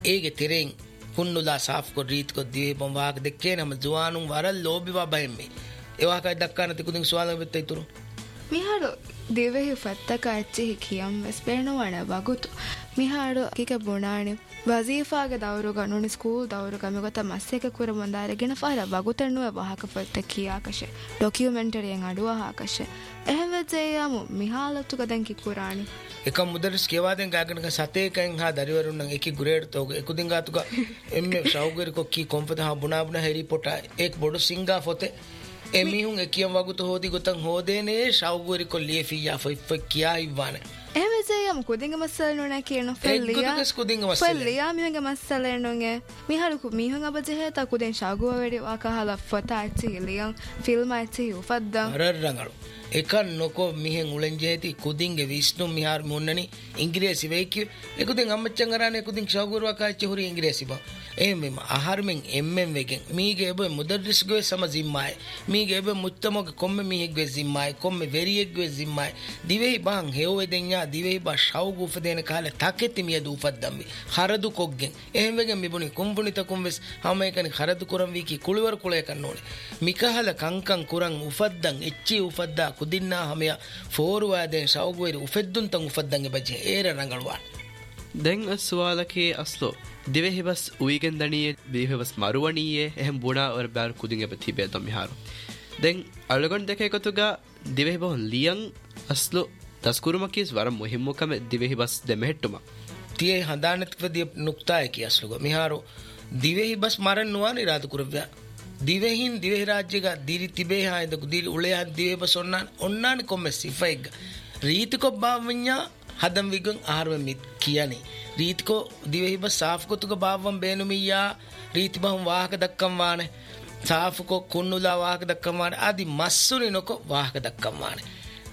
ඒගේ තෙරෙන් කුන්නුලා සාෆ් කො රීත් කො දිවේ බම් වාහක දෙකේ නම ජුවානුන් වරල් ලෝබිවා බයෙම්මි එවාකයි දක්කාන තිකුදින් සුවාලම වෙත්ත ඉතුරු මිහාරු දිවෙහි ෆත්තක අච්චිහි කියම් වෙස්පේනවන වගුතු මිහාරු කික බොනානි වසීෆාගේ දවරුග නුනි ස්කූල් දවරුග මෙගොත මස්සෙක කුර මොන්දාරගෙන ෆාර වගුතන්නුව වාහක ෆත්ත කියාකෂ ඩොකියුමෙන්ටරියෙන් අඩුවාහකෂ එහෙම වෙජේයමු මිහාලතුක දැන් කිකුරානි එක මුදරිස් කියවාදෙන් ගාගනක සතේකෙන් හා දරිවරුන් එකි ග්‍රේඩ් තෝග එකුදින් ගාතුක එම්මේ ශෞගරි කොක්කි කොම්පත හා බුනාබුන හෙරි පොටා එක් බොඩු සිංගා ෆොතේ එමිහුන් එකියම් වගුත හෝදි ගොතන් හෝදේනේ ශෞගරි කො ලියෆියා ෆොයිෆ කියා ඉවන එහෙම වෙජේයමු කුදින්ග මස්සල නුන කියන ෆෙල්ලියා කුදින්ග මස්සල ෆෙල්ලියා මිහුන්ග මස්සල නුගේ මිහරුකු මිහුන් අබජෙහ තා කුදෙන් ශාගුව වෙඩි වාකහලා ෆොතා ඇච්චි ලියන් ෆිල්ම් ඇච්චි උෆද්දා රරංගලු එකන් නොකෝ මිහෙන් උලෙන්ජේති කුදින්ගේ විෂ්ණු මිහාර මුන්නනි ඉංග්‍රීසි වෙයිකි එකුදින් අම්මච්චන් අරානේ එකුදින් ශෞගුරුවා කාච්චි හුරි ඉංග්‍රීසි බා එහෙම ආහාරෙන් එම්මෙන් වෙගෙන් මීගේ ඔබ මුදරිස් ගේ සමජිම්මයි මීගේ ඔබ මුත්තමක කොම්මෙ මීහෙක් ගේ ජිම්මයි කොම්මෙ වෙරියෙක් ගේ ජිම්මයි දිවෙහි බං හේවෙ දෙන්නා දිවෙහි බා ශෞගු උපදේන කාලේ තකෙති මිය දූපද්දම්මි හරදු කොග්ගෙන් එහෙම වෙගෙන් මිබුනි කුම්පුනි තකුම් වෙස් හැම එකනි හරදු කරම් වීකි කුලිවර කුලය කන්නෝනේ මිකහල කංකං කුරන් උපද්දන් එච්චි උපද්දා කුදින්නා හැමයා ෆෝරුවාදෙන් ශෞගුවරි උපෙද්දුන් තන් උපද්දන්ගේ බජේ ඒර රංගලුවාන දැන් අස්වාලකේ අස්ලෝ දිවෙහි බස් උයිගෙන් දණියේ දිවෙහි බස් මරුවණියේ එහෙම් බුණා වර බාර කුදින් එප තිබේ තම් මිහාරු දැන් අලගොන් දෙක එකතුගා දිවෙහි බොන් ලියන් අස්ලෝ දස්කුරුමකීස් වර මුහිම්මුකම දිවෙහි බස් දෙමෙහෙට්ටුම තියේ හඳානත් ප්‍රදී නුක්තාය කියස්ලුග මිහාරු දිවෙහි බස් මරන් නුවානි රාදුකුරව්‍යා දිවෙහින් දිවෙහි රාජ්‍යග දිරි තිබේ හායද දිරි උලේ දිවෙහි බස් ඔන්නානි කොම්මෙ සිෆයිග රීතිකො බාවඤ්ඤා හදම් විගන් ආහාරම මිත් කියන්නේ රීතිකෝ දිවෙහි බස් සාෆ් කොතුක බාවම් බේනුමියා රීති බහම් වාහක දක්කම් වානේ සාෆ් කො කුන්නුලා වාහක දක්කම් වානේ ආදි මස්සුනි නොකො වාහක දක්කම් වානේ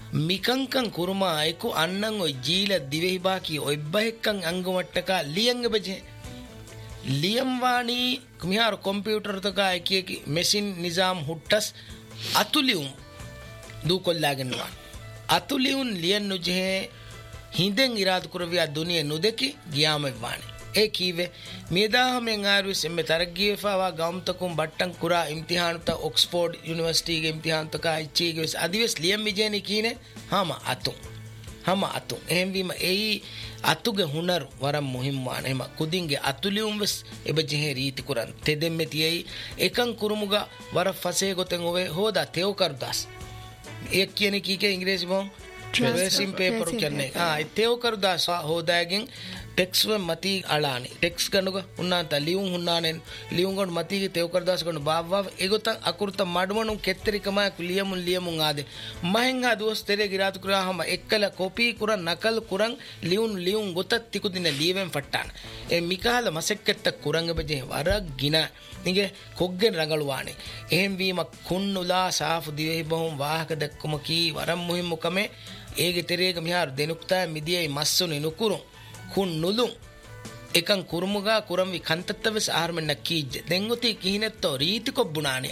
මිකංකං කුරුමා අයකු අන්නං ඔය ජීල දිවෙහි බාකි ඔය බහෙක්කං අංගමට්ටක ලියංග බජේ ලියම් වානි කුමිහාර කම්පියුටර් තක එකකි මෙෂින් නිසාම් හුට්ටස් අතුලියුම් දූ කොල්ලාගෙනවා අතුලියුන් ලියන් නුජේ හිඳෙන් ඉරාද කරවියා දුනිය නුදෙකි ගියාම වානේ ඒ කීවේ මේදාහමෙන් ආරුස් එම්මෙ තරග්ගියෆාවා ගම්තකුම් බට්ටන් කුරා ඉම්තිහානත ඔක්ස්ෆෝඩ් යුනිවර්සිටිගේ ඉම්තිහානතක අයිචීගේ අදිවස් ලියම් මිජේනි කීනේ හම අතු එහෙම වීම ඒයි අතුගේ හුනර් වරම් මුහිම් වානේ එම කුදින්ගේ අතුලියුම් වෙස් එබජෙහි රීති කුරන් තෙදෙම්මෙ තියයි එකන් කුරුමුගා වර ෆසේ ගොතෙන් ඔවේ හොදා තෙව කරදාස් ඒ කියන්නේ කීකේ ඉංග්‍රීසි බොම් ट्रेसिंग पेपर කියන්නේ තේව කරුදාස හොදාගෙන් ටෙක්ස් ව මති අලානි ටෙක්ස් ගනුක උන්නාත ලියුම් හුන්නානෙන් ලියුම් ගොන් මති තේව කරුදාස ගොන් බාවව එගොත අකුරුත මඩමණු කෙත්තරිකම ලියමුන් ආදේ මහෙන්ගා දෝස් තෙරේ ගිරාතු කරාම එක්කල කොපි කුරන් නකල් කුරන් ලියුම් ගොත තිකුදින ලියවෙන් ෆට්ටාන ඒ මිකාල මසෙක්කෙත්ත කුරංග බජේ වරක් ගින නිගේ කොග්ගෙන් රඟලුවානේ එහෙම් වීම කුන්නුලා සාෆු දිවෙහි බොහොම වාහක දක්කම කී වරම් මුහිම්මුකමේ ඒගේ තෙරේක මිහාර දෙනුක්තා මිදියයි මස්සුනි නුකුරුන් කුන්නුලුන් එකන් කුරුමුගා කුරම්වි කන්තත්තවස් ආහාරමෙන්න කීජ්ජ දෙංගොති කිහිනෙත්තෝ රීති කොබ්බුනානි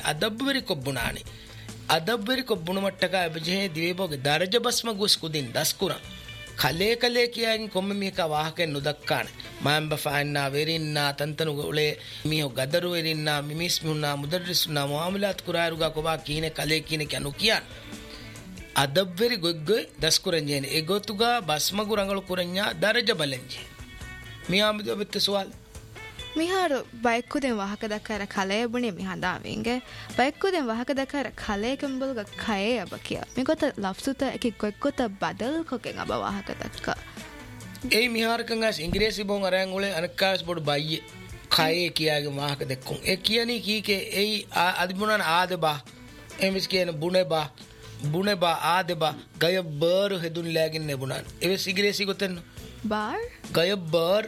අදබ්බෙරි කොබ්බුණු මට්ටක එබජේ දිවේබෝගේ දරජ බස්ම ගුස් කුදින් දස්කුරන් කලේ කියයින් කොම්ම මිහක වාහකෙන් නුදක්කාන මයම්බ ෆාන්නා වෙරින්නා තන්තනු උලේ මිහෝ ගදරු වෙරින්නා මිමිස් මුන්නා මුදරිස්නා මුආමලාත් කුරාරුගා කොබා කීනේ කලේ කීනේ කනු කියන් අදබ්බෙරි ගොග්ගොයි දස්කුරන්ජේනේ එගොතුගා බස්මගු රංගල කුරඤ්ඤා දරජ බලෙන්ජේ මියාමද ඔබෙත් සුවල් මිහාරු බයික්කුදෙන් වාහක දක්කර කලේ බුනේ මිහඳාවෙන්ගේ බයික්කුදෙන් වාහක දක්කර කලේ කම්බල්ග කයේ අබ කිය මිගොත ලෆ්සුත එකි කොක්කොත බදල් කොකෙන් අබ වාහක දක්ක ඒ මිහාරකංගස් ඉංග්‍රීසි බොන් අරන් උලේ අනකාස් බොඩ බයියේ කයේ කියාගේ වාහක දෙක්කුන් ඒ කියනි කීකේ ඒ අදිමුණන ආදබා එමිස් කියන බුනේබා ආදබා ගය බර් හෙදුන් ලෑගින් නෙබුණන් ඒ ඉංග්‍රීසි ගොතෙන් බාර් ගය බර්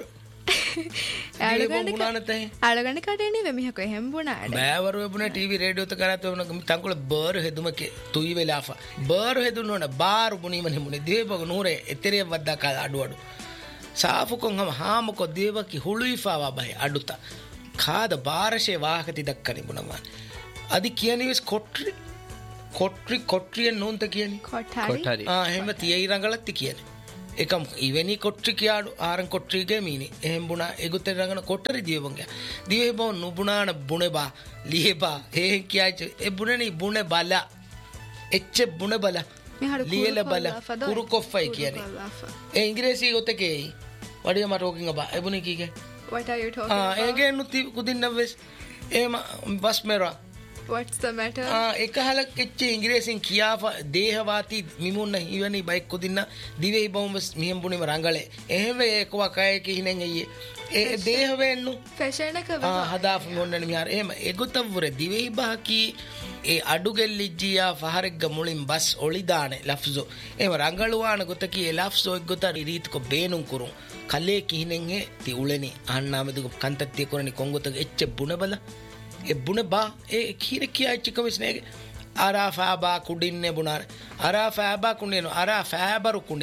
අලගන්න කටනේ වෙමිහක එහෙම බුණාට බෑවර වෙබුනේ ටීවී රේඩියෝ ත කරත් වෙන තංකොල බර් හෙදුමකේ තුයි වෙලාෆා බර් හෙදුනෝන බාර් බුනීම නෙමුනේ දේවක නූරේ එතරේ වද්දා කාල අඩු ಸಾಫುಕೊಂ ಹಮ ಹಾಮಕೊ ದೇವಕಿ ಹುಳುಯಿಫಾವಾ ಬಹೆ ಅಡುತ ಖಾದ ಬಾರಶೆ ವಾಹಕತಿ ದಕ್ಕನಿ ಬುಣಮಾನ್ ಅದಿ ಕಿಯನಿವೆಸ್ ಕೊಟ್ರಿ ಅನ್ನೋಂತ ಕಿಯನಿ ಕೊಠಾರಿ ಹೆಮ್ಮ ತಿಯೈ ರಂಗಳತ್ತಿ ಕಿಯನಿ එකම් ඉවෙනි කොට්ටි කියාඩු ආරන් කොට්ටිගේ මීනි එහෙම් බුණා එගුතේ රංගන කොට්ටරි දියවංග දිවේ බො නුබුණාන බුණෙබා ලියබා හේ කියාච ඒ බුණනි බුණෙ බල එච්ච බුණ බල ලියල බල කුරු කොෆ්ෆයි කියන්නේ ඒ ඉංග්‍රීසි ගොතකේ what am I talking about ebuni kike what are you talking about again nuti kudinna wes ema basmera what's the matter එක හලක් එච්ච ඉංග්‍රීසියෙන් කියාව දේහවාති මිමුන්න ඉවනි බයික් කුදින්න දිවේ බොම්බස් මියම්බුනිම රංගලේ එහෙම ඒකව කය කිහිනෙන් ඒ දේහවෙන්නු ෆැෂන් එක හදාෆ මොන්නන මිහාර එහෙම එගොතවර දිවේ බහකි ඒ අඩුගෙල්ලිජියා ෆහරෙක්ග මුලින් බස් ඔලිදානේ ලෆ්සෝ එහෙම රංගලුවාන ගොතකි ඒ ලෆ්සෝ එගොත රීත්කො බේනුම් කුරුම් කලේ කිහිනෙන් ති උලෙනි අහන්නාමෙදුක කන්තත්තිය කරනි කොංගොතක එච්ච බුණබල e bune ba e kire kiya chikamisne ara faaba kudinne bunare ara faaba kuneno ara fabaru kuni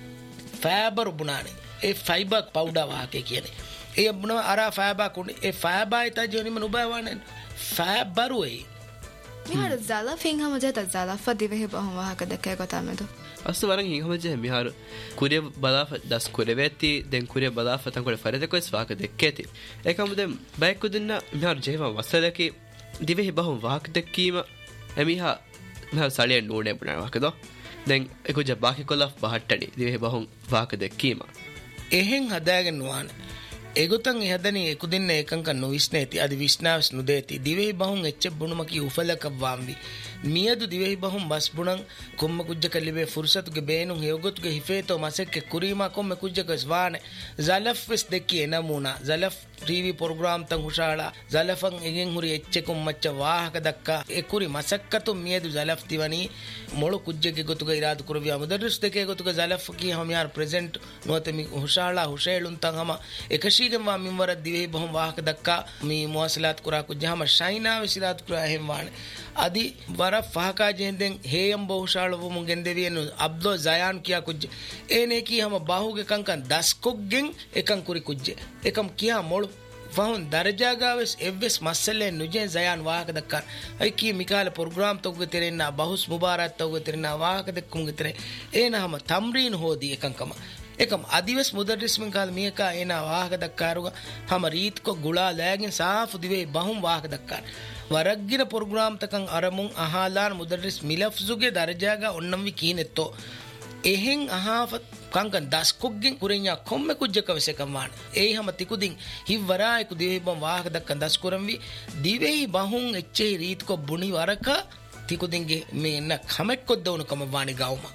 fabaru bunane e fiber powder wa ke kiyane e buna ara faaba kuni e faaba ita joni manu bawane fabaru e mihar zala fing hama jeta zala fadive he bahum wa ka dekke gotamedo asu waran hing hama je mihar kuriya balafa das kurevetti den kuriya balafa tan kore farede ko swaka dekketi ekam den bayek kudinna mihar jeva wasalaki dive he bahum wa ka dekkima emiha mihar saliye nune buna wa ka do den ekuja baki kolaf bahattani dive he bahum wa ka dekkima ehen hadagen nuane egutan ehadani ekudinna ekanka novisneti adi visnaves nudeti divehi bahun ecche bunumaki ufalaka wambi miyadu divehi bahun bas bunan komme kujja kallibe fursatuge beenun heogotuge hifeto masekke kurima komme kujja kaswane zalaf wes dekki enamuna zalaf tv program tan hushala zalafan egen huri ecche kum macca wahaka dakka ekuri masakkatu miyadu zalaf divani molu kujjege gotuge iradu kurvi amudarris deke gotuge zalaf ki hum yar present notemi hushala hushelun tan hama ekashigem wa minwar divehi bahun wahaka dakka mi muwasalat kura kujja hama shaina wesirat kura hem wane adi wara fahaka jenden heyam bohushala wo mun gendeviyenu abdo zayan kiya kujje ene ki hama bahuge kankan daskoggen ekan kuri kujje ekam kiya molu vahun darajaga evves masale nuje zayan wahaka dakka ai ki mikala program togge terenna bahus mubarak togge terenna wahaka dakkum getere ena hama tamrin hodi ekankama ekam adives mudarris men kal miyaka ena wahaka dakkaruga hama reet ko gula lagin saaf dive bahum wahaka dakkar waraggina program takan aramun ahalan mudarris milafzuge darajaga onnamwi kinetto ehen ahafat kankan daskoggen kurenya komme kujjaka vesekamwan ei hama tikudin hivwarai ku dive bam wahaka dakkan daskuramwi divehi bahun ecche reet ko buni waraka tikudinge me na khamek koddawunu kamwani gauma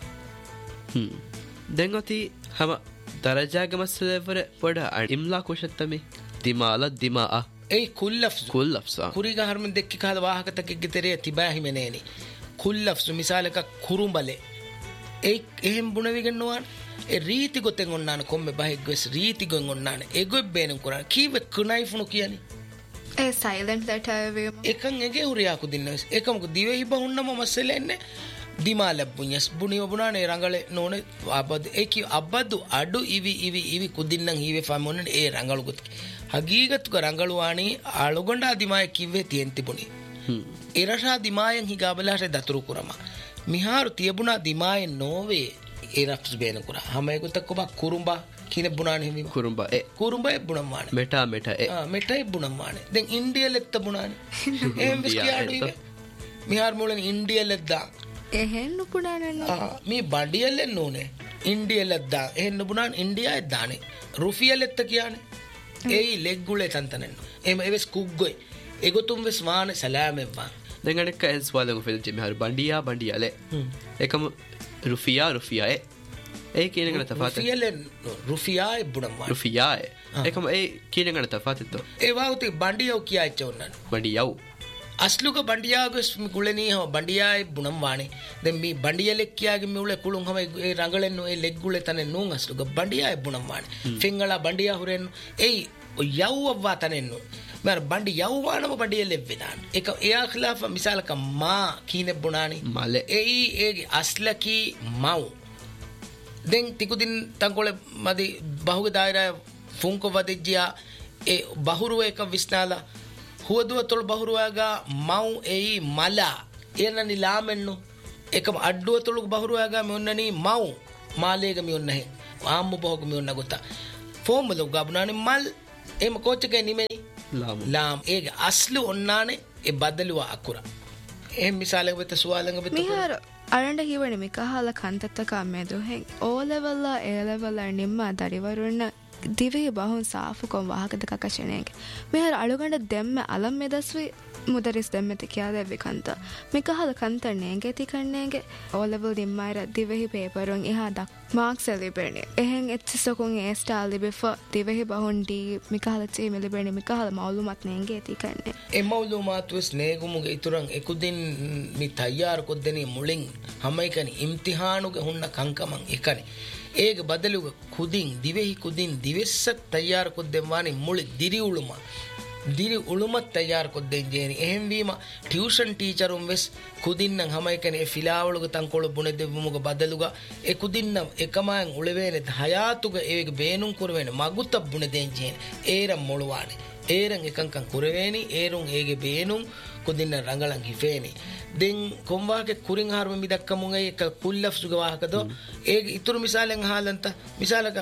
dengoti hama darajaga masalevare poda imla kushattami dimala dimaa ei kullafsa kuriga harmen dekki kala wahaka takke tere tibahi meneni kullafsu misalaka kurumbale ei ehem bunawigen nuwan e reeti goten onnana komme bahegges reeti gon onnana ego beenum kuran kiwe kunaifunu kiyani e silent letter we ekan ege huriya ku dinnes ekam ku divehi bahunnama masalenne dima labbunyas buniwa bunane rangale none abad eki abadu adu ivi kudinnan hiwe famonen e rangalu gut hagigatu rangaluwani alugonda dimaye kiwe tienti buni irasha dimayen higabalase daturu kurama miharu tiebuna dimaye nove irafs bena kura hama egutakko kurumba kine bunane himi kurumba e bunamane meta e bunamane den india letta bunane em biskiadu ive mihar mulen india ledda එහෙන් නුපුණානන මේ බඩියලෙන් නෝනේ ඉන්දියලද්දා එහෙන් නුපුණාන India එද්දානේ රුෆියලෙත්ත කියන්නේ ඒයි ලෙග්ගුලේ තන්තනෙන්න එම එවස් කුග්ගොයි එගොතුම් වෙස් වානේ සලාමෙවා දෙංගණක S වලගු fail ජෙමි හරි බණ්ඩියාලේ එකම rupiah ඒ කියනකට තෆාත රුෆියායි බුණම්මා රුෆියායි එකම ඒ කියනකට තෆාතෙත් ඒ වාගුති බණ්ඩියෝ කියාච්ච උන්නන බණ්ඩියෝ asluga bandiyagus guleni ha bandiyai bunam wane den mi bandiyalek kiyage mi ule kulun hama e rangalenno e leggule tane nun asluga bandiyai bunam wane fingala bandiya huren ei yawwa tanenno mar bandi yawwanama bandiyale vedan ek eya khilafa misalaka ma kine bunani male ei ege aslaki mau den tikudin tankole madi bahuge daira funko vadejja e bahuru ek visnala huwaduwa tol bahuruwaga mau ei mala enani lamennu ekam adduwa tol bahuruwaga me onnani mau malega me onnahe ආම්මු බොහොග මෙන්න ගොත ෆෝමුල ගබුනානේ මල් එම කෝච්චකේ නිමෙනි ලාම් ඒගේ අස්ලු ඔන්නානේ ඒ බදලුව අකුර එහෙම මිසාලක වෙත සුවාලංග වෙත මිහාර අරඬ හිවණි මිකහල කන්තත්තක මෙදු හෙන් ඕ level ඒ level නිම්ම දරිවරුන්න දිවේ බහුන් සාෆු කොම් වාහකද කකෂණේගේ මිහාර අලුගඬ දෙම්ම අලම් මෙදස්වි මුදරිස් දෙම්මති කියා දෙවි කන්ත මිකහල කන්තන්නේගේ තිකන්නේගේ ඕ ලෙවල් නිම්මයිර දිවෙහි පේපරුන් එහා දක් මාක්ස් ලිබෙන්නේ එහෙන් එච්චසකුන් ඒ ස්ටයිල් ලිබෙෆ දිවෙහි බහුන් ඩී මිකහල චී මෙලිබෙන්නේ මිකහල මවුලුමත් නේගේ තිකන්නේ ඒ මවුලුමත් වෙස් නේගුමුගේ ඉතුරන් එකුදින් මි තයාර කොද්දෙනි මුලින් හැමයිකනි ඉම්තිහානුගේ හුන්න කංකමන් එකනි ඒක බදලුග කුදින් දිවෙහි කුදින් දිවෙස්සක් තයාර කොද්දෙන් වානි මුලි දිරි උළුමත් තයාර කොද්දෙන් ජේනි එහෙන් වීම ටියුෂන් ටීචරුන් වෙස් කුදින්නම් හැමයිකනේ ෆිලාවලුග තංකොළ බුනේ දෙවමුග බදලුග ඒ කුදින්නම් එකමයන් උලවේනේ හයාතුග ඒක බේනුම් කුරවේනේ මගුත බුනේ දෙන් ජේනි ඒරම් මොළුවානේ ඒරන් එකංකන් කුරවේනි ඒරුන් ඒගේ බේනුම් කුදින්න රංගලන් හිෆේනි දෙන් කොම්වාගේ කුරින් හාරම මිදක්කමුන් ඒක කුල්ලෆ් සුගවාහකදෝ ඒක ඉතුරු මිසාලෙන් හාලන්ත මිසාලක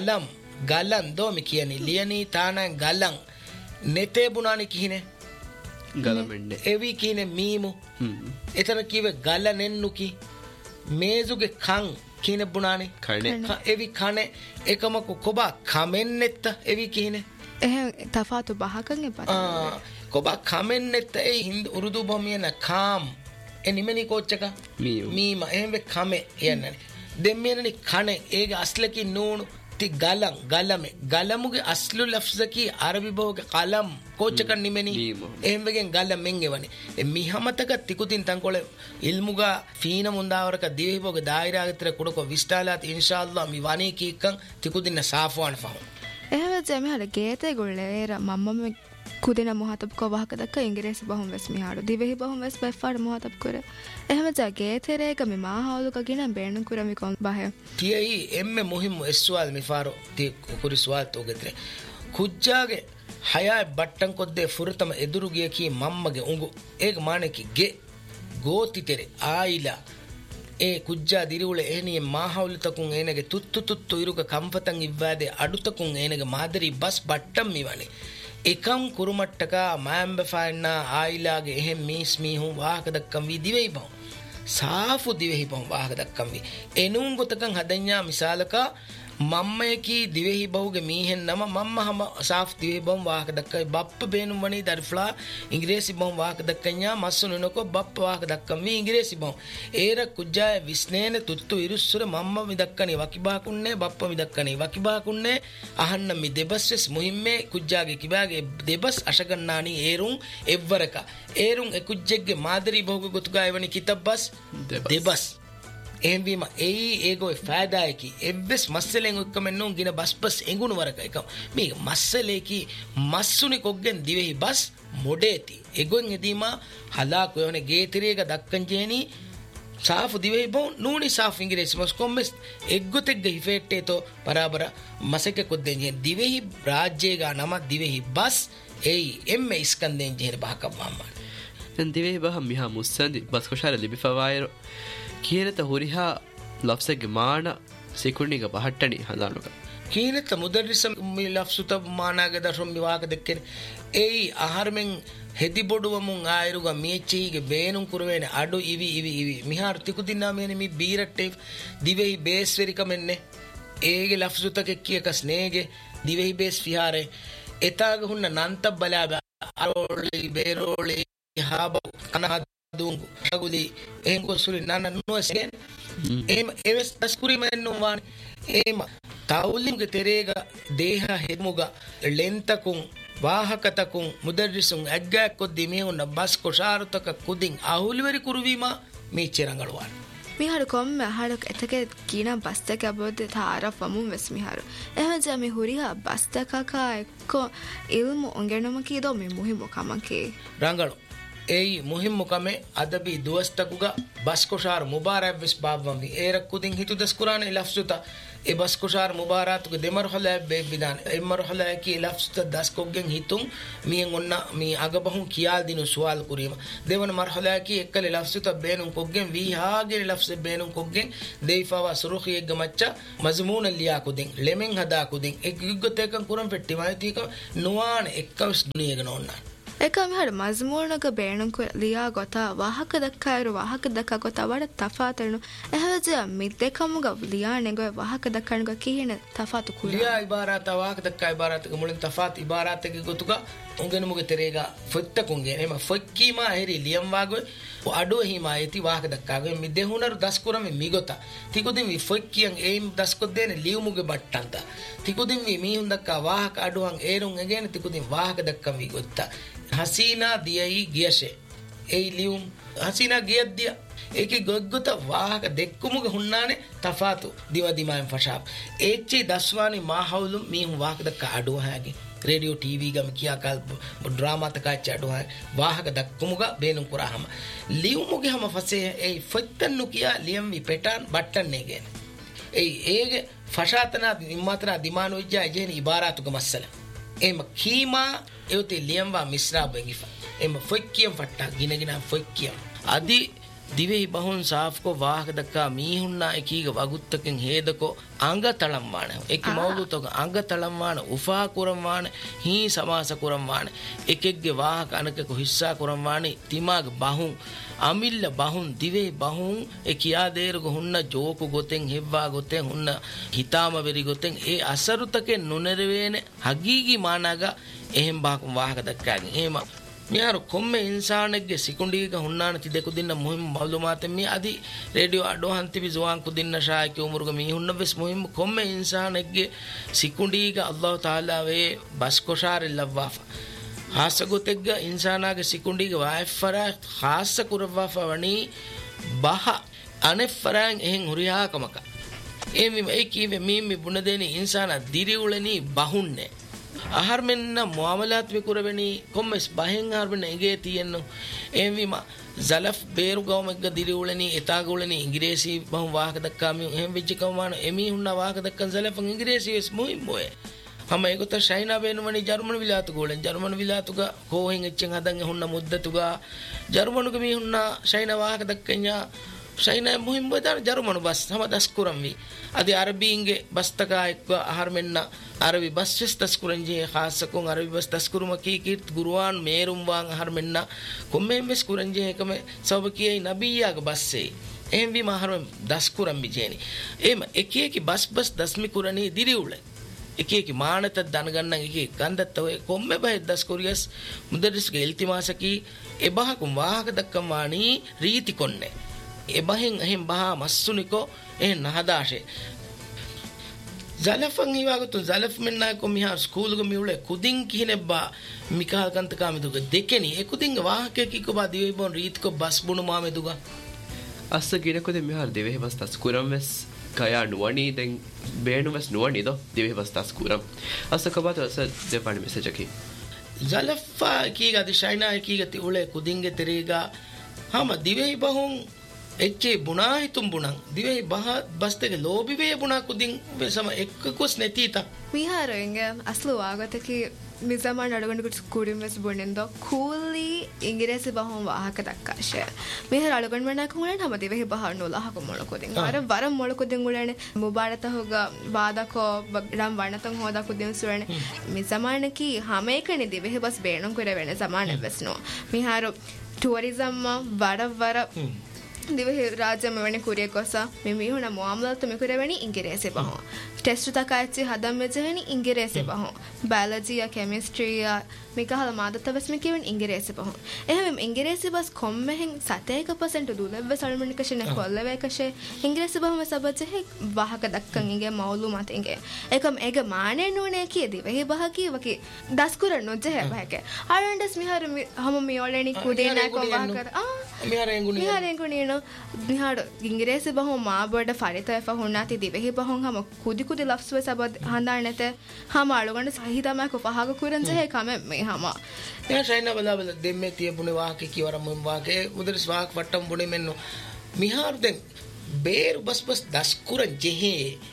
ගලන් දෝමි කියන්නේ ලියනි තානන් ගලන් නෙතේ බුණානි කිහිනේ ගලමෙන්නේ එවි කිනේ මීමු එතන කිව්වේ ගලනෙන්නුකි මේසුගේ කන් කිනේ බුණානි කනේ එවි කනේ එකමක කොබා කමෙන්නෙත්ත එවි කිනේ එහෙන් තෆාතු බහකන් එපා කොබා කමෙන්නෙත්ත ඒ හින්ද උරුදු බොමියන කාම් එනිමනි කොච්චක මීම එහෙම කමෙ යන්නේ දෙම්මෙනනි කනේ ඒගේ අස්ලකි නූණු ති ගලමේ ගලමුගේ අස්ලු ලෆ්සකි අරබි බෝගේ කලම් කොච්චක නිමෙනි එහෙම වෙගෙන් ගලමෙන් එවනේ මිහමතක තිකුතින් තංකොල ඉල්මුගා ෆීන මුන්දාවරක දිවෙහි බෝගේ දායිරාගතර කුඩක විස්තාලාත් ඉන්ෂාල්ලාහ් මි වනේ කීකන් තිකුතින්න සාෆවාන ෆහම් එහෙම ජෙමි හල ගේතේ ගොල්ලේර මම්මම කුදින මොහතබ් කෝ වාහක දක්ක ඉංග්‍රීසි බහුම් වෙස් මිහාරු දිවෙහි බහුම් වෙස් බෙෆාර මොහතබ් කර එහෙම ජගේතේරේක මි මාහවලුක ගින බේණු කුරමි කොන් බහය තියයි එම්මෙ මුහිම් එස්වාල් මිෆාරෝ ති කුරි ස්වාල් තෝගෙත්‍රේ කුජ්ජාගේ හයයි බට්ටන් කොද්දේ ෆුරතම එදුරු ගිය කී මම්මගේ උඟු ඒක මානෙකි ගේ ගෝතිතෙරේ ආයිලා ඒ කුජ්ජා දිරිවුල එහෙනිය මාහවලු තකුන් එනගේ තුත්තු ඉරුක කම්පතන් ඉව්වාදේ අඩුතකුන් එනගේ මාදරි බස් බට්ටම් මිවනේ එකම් කුරුමට්ටක මෑම්බ ෆයින්න ආයිලාගේ එහෙම් මීස් මීහුම් වාහක දක්කම් වී දිවෙයි බව සාෆු දිවෙහි බව වාහක දක්කම් වී එනුම් ගොතකන් හදඤ්ඤා මිසාලකා මම්මයකී දිවෙහි බහුගේ මීහෙන් නම මම්ම හම සාෆ් දිවෙහි බව වාහක දක්කයි බප්ප බේනුම් වනි දර්ෆ්ලා ඉංග්‍රීසි බව වාහක දක්කඤ්ඤා මස්සුන නකො බප්ප වාහක දක්කම් වී ඉංග්‍රීසි බව ඒර කුජ්ජාය විස්නේන තුත්තු ඉරුස්සුර මම්ම මිදක්කනේ වකිබාකුන්නේ බප්ප මිදක්කනේ වකිබාකුන්නේ අහන්න මි දෙබස්ස් මුහිම්මේ කුජ්ජාගේ කිබාගේ දෙබස් අශගන්නානි ඒරුම් එව්වරක ඒරුම් එ කුජ්ජෙක්ගේ මාදරි බහුගේ ගොතුගා එවනි කිතබ්බස් දෙබස් එහෙම වීම ඒගොයි ෆෑදායකි එව්වස් මස්සලෙන් එක්කමෙන්නෝ ගින බස්පස් එඟුණු වරක එක මේ මස්සලේකි මස්සුනි කොග්ගෙන් දිවෙහි බස් මොඩේති එගොන් එදීමා හලා කොයෝනේ ගේතිරේක දක්කන් ජේනි ಸಾಫು ದಿವೆ ಬೋ ನೂನಿ ಸಾಫ್ ಇಂಗ್ರೇಸ್ ಮಸ್ ಕೊಮ್ಮೆಸ್ ಎಗ್ಗುತೆಗ್ಗ ಹಿಫೆಟ್ಟೇತೋ ಬರಾಬರ ಮಸಕೆ ಕೊದ್ದೆಂಜೆ ದಿವೆಹಿ ರಾಜ್ಯಗ ನಮ ದಿವೆಹಿ ಬಸ್ ಏಯ್ ಎಮ್ಮೆ ಇಸ್ಕಂದೆಂಜೆ ಬಾಕಮ್ಮಮ್ಮ ನನ್ ದಿವೆಹಿ ಬಹ ಮಿಹಾ ಮುಸ್ಸಂದಿ ಬಸ್ ಕೊಶಾರ ಲಿಬಿ ಫವಾಯರು ಕೀನತ ಹುರಿಹಾ ಲಫ್ಸಗೆ ಮಾಣ ಸಿಕುಣಿಗ ಬಹಟ್ಟಣಿ ಹಂದಾನುಗ ಕೀನತ ಮುದರ್ರಿಸ ಮಿ ಲಫ್ಸುತ ಮಾನಾಗ ದರ್ಶಂ ವಿವಾಕ ದೆಕ್ಕೆನೆ ಏಯ್ ಆಹಾರಮೆಂ ಹೆದಿ ಬೊಡುವಮುಂ ಆಯರುಗ ಮೇಚಿಗೆ ಬೇನುಂ ಕುರುವೇನೆ ಅಡು ಇವಿ ಮಿಹಾರ್ ತಿಕುದಿನ್ನಾ ಮೇನೆ ಮಿ ಬೀರಟ್ಟೆ ದಿವೆಹಿ ಬೇಸ್ ವೆರಿಕಮೆನ್ನೆ ಏಗೆ ಲಫ್ಸುತಕ್ಕೆ ಕಿಯಕ ಸ್ನೇಗೆ ದಿವೆಹಿ ಬೇಸ್ ಫಿಹಾರೆ ಎತಾಗ ಹುನ್ನ ನಂತ ಬಲಾಬ ಅರೋಳಿ ಬೇರೋಳಿ ಹಾಬ ಕನಹದುಂಗು ಅಗುಲಿ ಎಂಗೋ ಸುರಿ ನನ್ನ ನೋಸೆನ್ ಏಮ ಎವಸ್ ತಸ್ಕುರಿ ಮೆನ್ನು ವಾನ್ ಏಮ ತಾವುಲಿಂಗೆ ತೆರೆಗ ದೇಹ ಹೆಮುಗ ಲೆಂತಕುಂ ವಾಹಕತಕುಂ ಮುದರ್ರಿಸುಂ ಅಗ್ಗಾಕೊದ್ದಿ ಮೇಹುನ್ನ ಬಸ್ ಕೊಶಾರುತಕ ಕುದಿಂ ಅಹುಲಿವರಿ ಕುರುವಿಮ ಮೀಚೆರಂಗಳವಾನ್ මිහාරු කොම්ම අහලක් එතක කීන බස්තක අබොද්ද තාරෆ වමුන් වෙස් මිහාරු එහෙමද මේ හුරිහා බස්තකක එක්ක ඉල්මු ඔංගෙනම කීදෝ මේ මුහිම කමකේ රංගල ei muhimmu kame adabi duwastakuga baskoshar mubarak vis babwami erak kudin hitu daskurane lafzuta e baskoshar mubaratuge demarhala be bidan emarhala ki lafzuta daskoggen hitun mien onna mi agabahun kiyal dinu sual kurima devan marhala ki ekkale lafzuta beenun koggen vi haage lafze beenun koggen deifawa suruhi eggamacca mazmun liya kudin lemen hada kudin ekiggotekan kuram petti maytika nuwan ekkavis duniyega nonna ekam har mazmunaka beenunku liya gota wahaka dakkairu wahaka dakka gota wada tafatanu ehwaja middekamuga liya nego wahaka dakkanuga kihine tafatu kula liya ibarata wahaka dakka ibarata mulin tafat ibarata ge gotuga ungenu muge terega fottakunge ema fokkima heri liyam wago adu hima eti wahaka dakka ge middehunaru daskurame migota tikudin vi fokkiyan eim daskoddene liyumuge battanta tikudin vi mihun dakka wahaka aduhan erun egene tikudin wahaka dakka vi gotta hasina diyai giyashe ei lium hasina giyaddiya eki goggota wahaka dekkumuge hunnane tafatu dimadimam fashab echi daswani mahawlum mihun wahaka dakka adu hage radio tv gam kiya kal drama taka chadu ha wahaka dakkumuga beenun kurahama liumuge hama fase ei fottannu kiya liyam vi petan battan negen ei ege fashatana immatana dimanu ijja ejeni ibaratuga masala ema kima eote liyamwa misra bengifa ema fokkiyam fatta ginagina fokkiyam adi divehi bahun saaf ko wahaka dakka mihunna ekiga waguttaken hedako anga talamwana eki mawlutoga anga talamwana ufa kuramwana hi samasa kuramwana ekegge wahaka anake ko hissa kuramwani timaga bahun amilla bahun divehi bahun ekiya dergo hunna joku goten hevwa goten hunna hitama veri goten e asarutake nunervene hagigi managa ehem bahun wahaka dakkagen ema මියාර කොම්මේ ඉන්සානෙක්ගේ සිකුණ්ඩීක හුන්නාන ති දෙකු දින්න මුහිම් මවුලුමාතෙන් මේ අදි radio අඩෝහන් තිබි zuwan කුදින්න ශායක උමුරුග මේ හුන්න වෙස් මුහිම් කොම්මේ ඉන්සානෙක්ගේ සිකුණ්ඩීක අල්ලාහ් තාලා වේ bus කොෂාරෙ ලව්වාෆා හාසගොතෙක්ග ඉන්සානාගේ සිකුණ්ඩීක වායෆරා ખાસ කුරවාෆා වනි බහ අනෙෆරාන් එහෙන් හුරියාකමක එමි මේ කීවේ මීමි බුණ දෙනි ඉන්සානා දිරිඋලෙනි බහුන්නේ ahar menna muamalat me kuraveni kommes bahen harben ege tiyenno envima zalaf beru gawmegga diriuleni etaguleni ingiresi bahum wahaka dakkami em vejjikamana emi hunna wahaka dakkan zalaf ingiresi es muhim boye hama egota china benumani german vilatu golen german vilatuga kohen echen hadan hunna muddatuga germanuga mi hunna china wahaka dakkanya china muhim bodan germanu bas hama daskuram vi adi arabinge bastaka ekwa ahar menna arabi basses taskuranje khasakon arabi bas taskuruma ki kit guruwan merum wan ahar menna komme mes kuranje ekame sabakiyai nabiyyaga basse ehvi maharum daskuram bijeni ema ekeki bas dasmi kurani diriule ekeki maanata danagannan eki gandatta hoye komme bahe daskuriyas mudarisge iltimasaki ebahakum wahaka dakkam wani riti konne ebahen ehem baha massuniko eh nahadashe zalafan hiwagutun zalaf menna ko miha school go miule kudin kihinebba mikal kantaka meduga dekeni e kudin wahake ki ko ba diwe bon rit ko bas bunu ma meduga assa gine ko de mihar devehi bas tas kuram ves kaya nuwani den beenu ves nuwani do devehi bas tas kuram assa ko ba to assa de pani message ki zalafa ki ga di shaina ki ga ti ule kudinge terega hama divehi bahun එච්චේ බුණා හිතුම් බුණන් දිවේ බහ බස්තගේ ලෝබිවේ බුණා කුදින් වෙසම එක්කකුස් නැතිත මිහාරෙන්ගේ අස්ලු ආගතකි මිසමන් අඩගොන්ඩකුට කුඩින් වෙස් බුණෙන්ද කූලි ඉංගිරේසි බහොම වාහක දක්කාශය මිහර අඩගොන් වනා කුණන් හැම දිවේ බහන්න උලහක මොලකොදින් අර වරම් මොලකොදින් උලනේ මුබාරත හොග වාදකෝ රම් වණතන් හොදා කුදින් සුරනේ මිසමනකි හැම එකනේ දිවේ බස් බේණම් කර වෙන සමාන වෙස්නෝ මිහාර ටුවරිසම් වර දිවෙහි රාජ්‍ය මෙවැනි කුරිය කොසා මේ මිහුණ මුආමලත් මෙකුරෙවැනි ඉංග්‍රීසි බහෝ ටෙස්ට් තකයිචි හදම් මෙජෙනි ඉංග්‍රීසි බහෝ බයොලොජි යා කෙමිස්ට්‍රි යා මිකහල මාදත වෙස්ම කියවෙන ඉංග්‍රීසි බහෝ එහෙම ඉංග්‍රීසි බස් කොම්මෙන් 7% දුලෙව්ව සල්මනිකෂන කොල්ලවේකෂේ ඉංග්‍රීසි බහම සබජෙහි වහක දක්කන් ඉගේ මවුලුමත් ඉගේ එකම ඒග මානේ නුනේ කීදී වෙහි බහ කීවකි දස්කුර නොජෙහ බහක ආරන්ඩස් මිහර හම මියෝලෙනි කුදේ නැ කො වහකර මිහරෙන් ගුණේ නෝ මිහර ඉංග්‍රීසි බහම මාබඩ ෆරිතය ෆහුනාති දිවෙහි බහොන් හම කුදි ලෆ්ස් වේ සබ හඳානත හම අලගොන්න සහිතම කො පහක කුරන් ජෙහ කම hama ya shaina bala bala demme tiye bune waake kiwara mum waake mudaris waak wattam bune menno mihar den beer bas daskuran jehe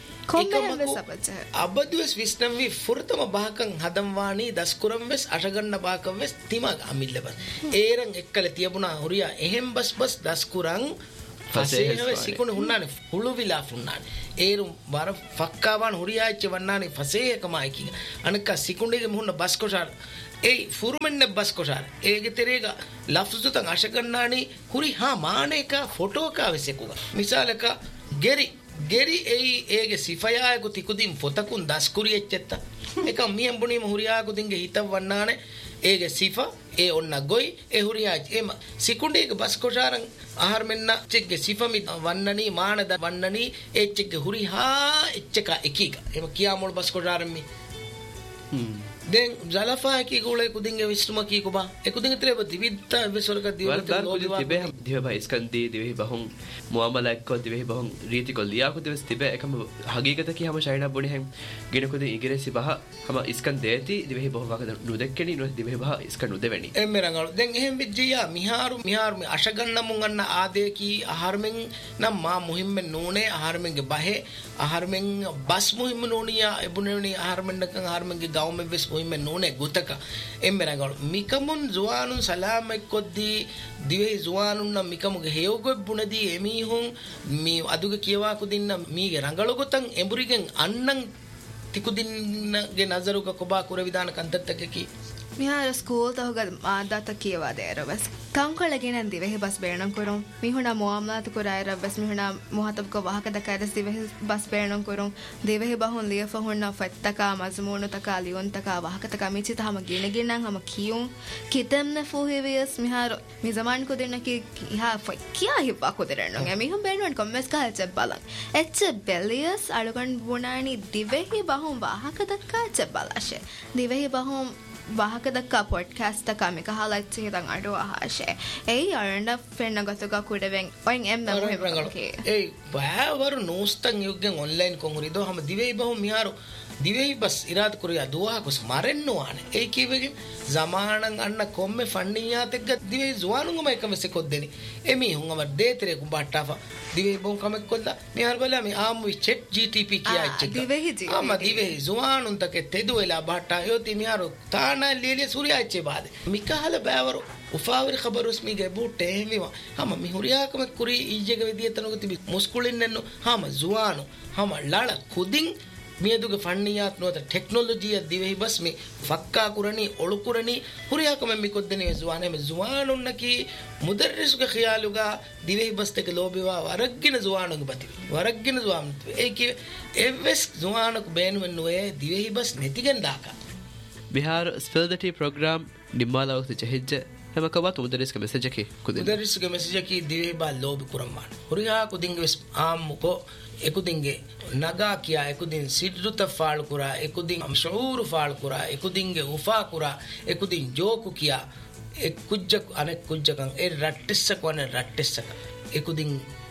අබදුවස් විස්නම් වී ෆුරතම බහකන් හදම්වානී දස්කුරම් වෙස් අටගන්න බාකම් වෙස් තිමක් අමිල්ලබස් ඒරන් එක්කල තියබුණා හුරියා එහෙම් බස් දස්කුරන් ෆසේහව සිකුණ හුන්නානේ හුළු විලා ෆුන්නානේ ඒරු බර ෆක්කාවන් හුරියාච්ච වන්නානේ ෆසේහකමයි කිය අනක සිකුණේගේ මුහුන්න බස් කොෂාර ඒ ෆුරුමෙන්න බස් කොෂාර ඒගේ තෙරේග ලෆ්සුතන් අෂගන්නානේ හුරි හා මානේක ෆොටෝකා වෙසෙකුග මිසාලක ගෙරි ඒගේ සිෆයායකු තිකුදින් ෆොතකුන් දස්කුරි එච්චෙත්ත එක මියම් බුණීම හුරියාකුදින්ගේ හිතව වන්නානේ ඒගේ සිෆා ඒ ඔන්න ගොයි ඒ හුරියාජ් එම සිකුණේක බස් කොෂාරන් ආහාර මෙන්න චෙක්ගේ සිෆමි වන්නනී මානද වන්නනී එච්චෙක්ගේ හුරිහා එච්චක එකීක එම කියාමොල් බස් කොෂාරන් මි den zalafa ki gole kudinge visma ki kuba ekudinge treba dividta besorga dividta tibe dive ba iskandi dive bahun muamala ekko dive bahun riti ko liya ko dive tibe ekam hagigata ki hama shaina bone hem gene ko de igere si bah hama iskan deeti dive bahun waka nu dekkeni no dive bah iskan nu deveni emmerangal den ehem bijjiya miharu mi ashaganna mun anna ade ki aharmen nam ma muhimme nune aharmen ge bahe aharmen bas muhimme noniya ebuneni aharmen kan aharmen ge gawme ves muhimme nune gutaka emmerangal mikamun zuwanun salam ekkoddi dive zuwanun nam mikamuge heyogo bunadi emihun mi aduge kiyawa kudinna mige rangalu gotan emburigen annan tikudinge nazaruga koba kura vidana kantattake ki මිහාර school තහුග මාදාත කියවා දේරවස් කංකොලගෙන Dhivehi bus බේණම් කරුම් මිහුණා මුආමලාත කුරායර bus මිහුණා මොහතබ්ක වහක දකරස් Dhivehi bus බේණම් කරුම් Dhivehi බහුන් ලියෆ හොන්නා ෆත්තකා මස්මුණු තකා ලියොන් තකා වහක තකා මිචි තහම ගිනගෙනන් හම කියුම් කිතම්න ෆෝහෙවියස් මිහාර මි zaman ko දෙන්න කි හා ෆකියා හිපා ko දෙරන්න මිහුම් බේණුන් කොම්මස් කාල්ච බලන් එච්ච බෙලියස් අලුගන් වුණානි දිවෙහි බහුන් වහක දකා ච බලාෂේ දිවෙහි බහුන් वाहक दक्का podcast तक में कहा लाइट से तंग आडो आहाशे ए अरंड फ्रेंड गतगा कुडवें ओइन एम न मोहे ए बावर नोस्तंग युगें ऑनलाइन कोंगरिदो हम दिवे बहु मिहारो दिवे बस इराद कुरिया दुआ को स्मरणनो आने ए कीवेगे जमानन अन्न कोम्मे फंडिया तेग दिवे जुवानुंग मैं कम से कोद्देनी एमी हुंग अमर देतरे को बाटाफा दिवे बों कम कोल्ला मिहार बला मी आम वि चैट जीटीपी किया चेक दिवे ही जी आम दिवे जुवानुन तक तेदुएला बाटा योती मिहारो ताना लेले सूर्य आचे बाद मिकाहल बावरो उफावर खबर उसमी गे बूटे हेमिवा हम मिहुरिया कम कुरी इजेगे विदियतनो तिबि मुस्कुलिन्ननो हम जुवानु हम लाಳ खुदिंग මියදුගේ ෆන්නියාත් නොත ටෙක්නොලොජිය දිවෙහි බස් මේ ෆක්කා කුරණි ඔළු කුරණි හුරියාකම මිකොද්දනේ ජුවානේ මේ ජුවානුන්නකි මුදර්රිස්ගේ ඛයාලුගා Dhivehi bus තක ලෝබිවා වරග්ගින ජුවානුගේ බති වරග්ගින ජුවාන් ඒකි එවස් ජුවානුක බේනුවෙන් නොයේ Dhivehi bus නැතිගෙන් දාකා Bihar स्पेलिटी programme Nimmala वक्त चहिज हम कबात मुदरिस के मैसेज की मुदरिस के मैसेज की दिवे बा लोब कुरमान हुरिया को दिंगे आम को एकुदिंगे नगा किया एकुदिन सिद्रुत फाल कुरा एकुदिन शऊर फाल कुरा एकुदिंगे उफा कुरा एकुदिन जोक किया एक कुज्जक अनेक कुज्जकं ए रट्टिसक वने रट्टिसक एकुदिन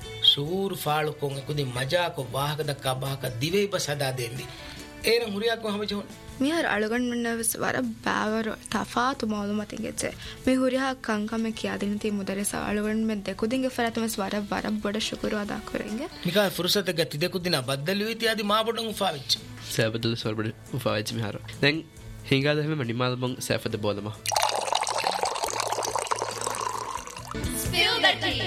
शऊर फाल को एकुदिन मजा को वाहक दक्का बाहक दिवे बस हदा देंदी एरं हुरिया को हम जो මිහාර අලුගන් මන්නවස් වර බාවර තෆාතු මාලුමත් ඉගෙච්ච මේ හුරියා කංකම කියා දෙන තී මුදරස අලුගන් මෙ දෙකුදින්ගේ ෆරතමස් වර බඩ ಶುಕ್ರ අදා කරෙන්ගේ මිකා ෆුර්සත ගති දෙකුදින බද්දලු ඉති ආදි මාබඩන් උෆාවිච් සබදල් සර්බඩ උෆාවිච් මිහාර දැන් හිඟා දෙම මනිමාල් බං සෑෆද බෝලම spill the tea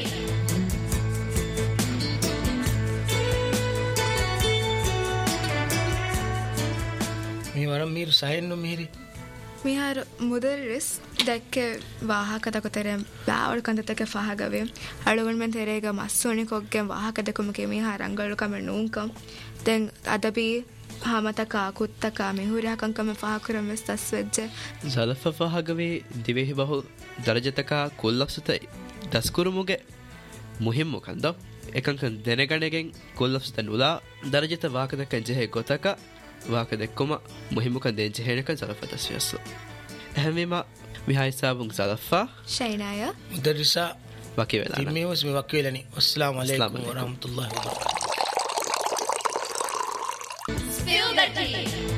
වරම් මීරු සයන්නු මිහිරි මිහාර මුදරිස් දැක්ක වාහක තකතර බාවල් කන්දතක ෆහගවේ අලුගන් මෙන් තෙරේග මස්සෝනි කොග්ගෙන් වාහක දෙකම කේ මිහාර අංගලු කම නූංකම් දැන් අදපි හාමතක කුත්තක මිහුරියා කංකම ෆහකරම් වෙස් තස්වෙජ්ජ සලෆ ෆහගවේ දිවෙහි බහු දරජතක කුල්ලක්සත දස්කුරුමුගේ මුහිම්මු කන්ද එකංකන් දෙනගණගෙන් කුල්ලක්සත නුලා දරජත වාකදක ජෙහෙ ගොතක वाक देक्कुम मुहिमुक दें जहेनक ज़लफ़ा तस्वीर अहमेमा मिहाई साबुंग ज़लफ़ा शैनाया मुदर्रिसा वकी वेला तिम्मे उसमें वकी वेला नहीं अस्सलाम वालेकुम व रहमतुल्लाहि व बरकातहू spill the tea